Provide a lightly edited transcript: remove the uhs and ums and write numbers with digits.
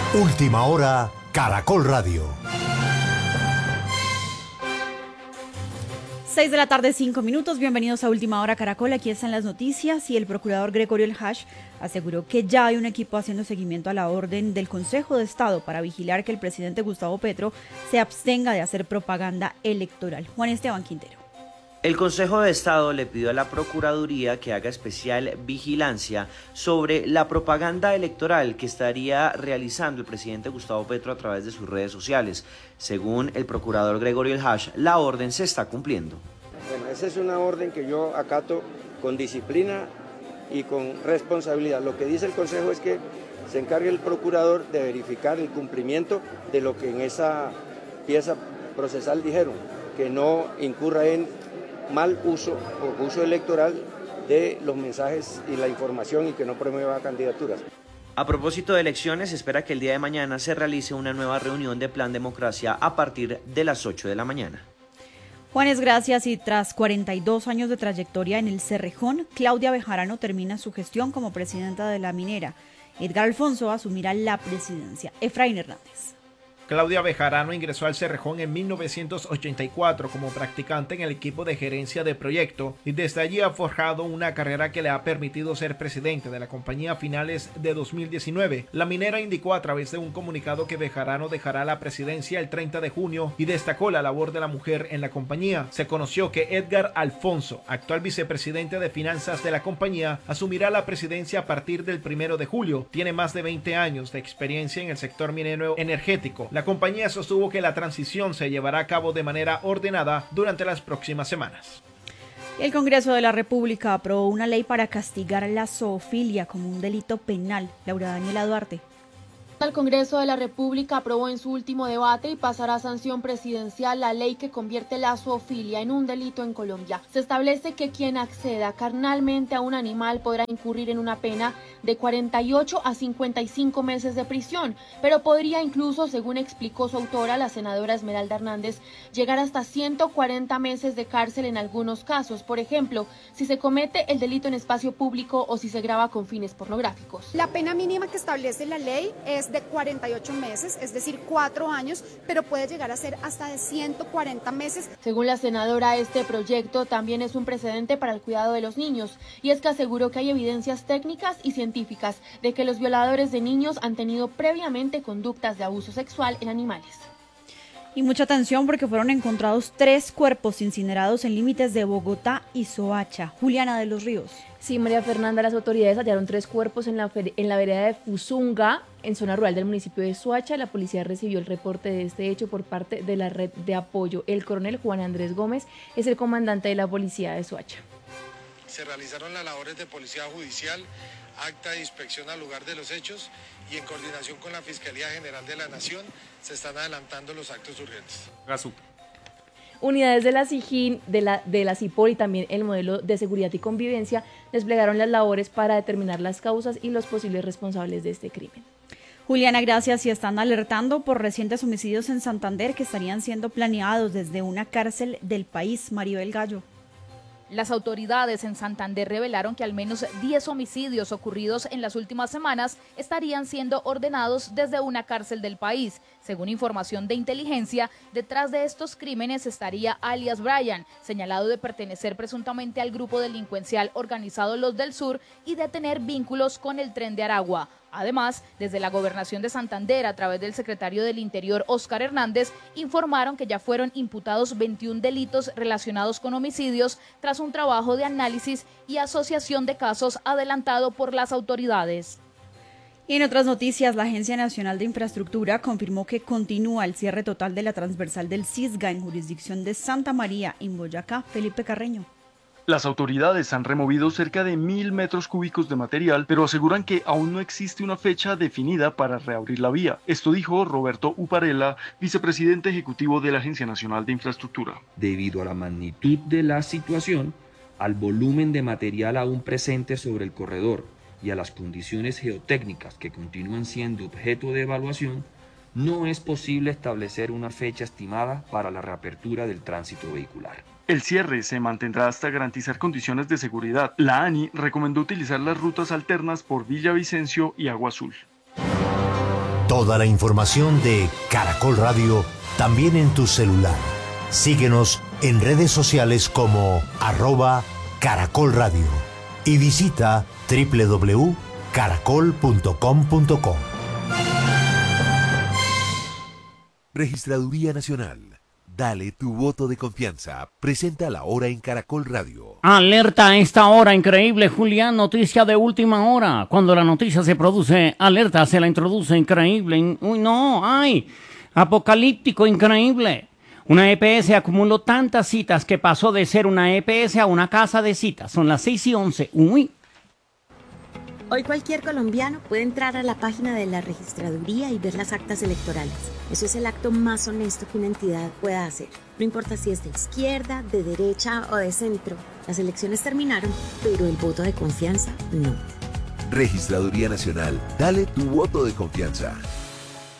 Última hora, Caracol Radio. 6 de la tarde, 5 minutos. Bienvenidos a Última Hora Caracol. Aquí están las noticias y el procurador Gregorio El Hash aseguró que ya hay un equipo haciendo seguimiento a la orden del Consejo de Estado para vigilar que el presidente Gustavo Petro se abstenga de hacer propaganda electoral. Juan Esteban Quintero. El Consejo de Estado le pidió a la Procuraduría que haga especial vigilancia sobre la propaganda electoral que estaría realizando el presidente Gustavo Petro a través de sus redes sociales. Según el procurador Gregorio El Hash, la orden se está cumpliendo. Bueno, esa es una orden que yo acato con disciplina y con responsabilidad. Lo que dice el Consejo es que se encargue el procurador de verificar el cumplimiento de lo que en esa pieza procesal dijeron, que no incurra en mal uso o uso electoral de los mensajes y la información y que no promueva candidaturas. A propósito de elecciones, se espera que el día de mañana se realice una nueva reunión de Plan Democracia a partir de las 8 de la mañana. Juanes, gracias. Y tras 42 años de trayectoria en el Cerrejón, Claudia Bejarano termina su gestión como presidenta de la minera. Edgar Alfonso asumirá la presidencia. Efraín Hernández. Claudia Bejarano ingresó al Cerrejón en 1984 como practicante en el equipo de gerencia de proyecto y desde allí ha forjado una carrera que le ha permitido ser presidente de la compañía a finales de 2019. La minera indicó a través de un comunicado que Bejarano dejará la presidencia el 30 de junio y destacó la labor de la mujer en la compañía. Se conoció que Edgar Alfonso, actual vicepresidente de finanzas de la compañía, asumirá la presidencia a partir del 1 de julio. Tiene más de 20 años de experiencia en el sector minero energético. La compañía sostuvo que la transición se llevará a cabo de manera ordenada durante las próximas semanas. El Congreso de la República aprobó una ley para castigar la zoofilia como un delito penal. Laura Daniela Duarte. El Congreso de la República aprobó en su último debate y pasará a sanción presidencial la ley que convierte la zoofilia en un delito en Colombia. Se establece que quien acceda carnalmente a un animal podrá incurrir en una pena de 48 a 55 meses de prisión, pero podría incluso, según explicó su autora, la senadora Esmeralda Hernández, llegar hasta 140 meses de cárcel en algunos casos. Por ejemplo, si se comete el delito en espacio público o si se graba con fines pornográficos. La pena mínima que establece la ley es de 48 meses, es decir, 4 años, pero puede llegar a ser hasta de 140 meses. Según la senadora, este proyecto también es un precedente para el cuidado de los niños, y es que aseguró que hay evidencias técnicas y científicas de que los violadores de niños han tenido previamente conductas de abuso sexual en animales. Y mucha atención porque fueron encontrados 3 cuerpos incinerados en límites de Bogotá y Soacha. Juliana de los Ríos. Sí, María Fernanda, las autoridades hallaron 3 cuerpos en la vereda de Fusunga, en zona rural del municipio de Soacha. La policía recibió el reporte de este hecho por parte de la red de apoyo. El coronel Juan Andrés Gómez es el comandante de la policía de Soacha. Se realizaron las labores de policía judicial, acta de inspección al lugar de los hechos y en coordinación con la Fiscalía General de la Nación se están adelantando los actos urgentes. Unidades de la SIJIN, de la CIPOL y también el modelo de seguridad y convivencia desplegaron las labores para determinar las causas y los posibles responsables de este crimen. Juliana, gracias. Y están alertando por recientes homicidios en Santander que estarían siendo planeados desde una cárcel del país. Maribel Gallo. Las autoridades en Santander revelaron que al menos 10 homicidios ocurridos en las últimas semanas estarían siendo ordenados desde una cárcel del país. Según información de inteligencia, detrás de estos crímenes estaría alias Brian, señalado de pertenecer presuntamente al grupo delincuencial organizado Los del Sur y de tener vínculos con el Tren de Aragua. Además, desde la Gobernación de Santander, a través del secretario del Interior, Óscar Hernández, informaron que ya fueron imputados 21 delitos relacionados con homicidios tras un trabajo de análisis y asociación de casos adelantado por las autoridades. Y en otras noticias, la Agencia Nacional de Infraestructura confirmó que continúa el cierre total de la transversal del Cisga en jurisdicción de Santa María, en Boyacá. Felipe Carreño. Las autoridades han removido cerca de 1.000 metros cúbicos de material, pero aseguran que aún no existe una fecha definida para reabrir la vía. Esto dijo Roberto Uparella, vicepresidente ejecutivo de la Agencia Nacional de Infraestructura. Debido a la magnitud de la situación, al volumen de material aún presente sobre el corredor y a las condiciones geotécnicas que continúan siendo objeto de evaluación, no es posible establecer una fecha estimada para la reapertura del tránsito vehicular. El cierre se mantendrá hasta garantizar condiciones de seguridad. La ANI recomendó utilizar las rutas alternas por Villavicencio y Agua Azul. Toda la información de Caracol Radio también en tu celular. Síguenos en redes sociales como @Caracol Radio y visita www.caracol.com.co. Registraduría Nacional. Dale tu voto de confianza. Presenta la hora en Caracol Radio. Alerta a esta hora increíble, Julián. Noticia de última hora. Cuando la noticia se produce, alerta se la introduce increíble. Uy, no, ay. Apocalíptico, increíble. Una EPS acumuló tantas citas que pasó de ser una EPS a una casa de citas. Son las 6:11. Uy. Hoy cualquier colombiano puede entrar a la página de la registraduría y ver las actas electorales. Eso es el acto más honesto que una entidad pueda hacer. No importa si es de izquierda, de derecha o de centro. Las elecciones terminaron, pero el voto de confianza no. Registraduría Nacional. Dale tu voto de confianza.